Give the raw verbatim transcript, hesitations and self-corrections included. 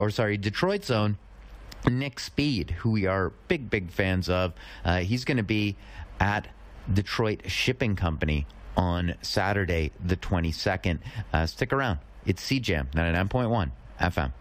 or sorry, Detroit's own Nick Speed, who we are big, big fans of. Uh, he's going to be at Detroit Shipping Company on Saturday, the twenty-second. Uh, stick around. It's C Jam ninety-nine point one F M.